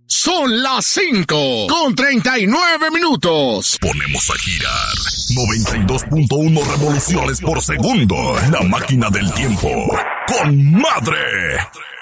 Son las 5:39. Ponemos a girar 92.1 revoluciones por segundo. La máquina del tiempo. ¡Con madre!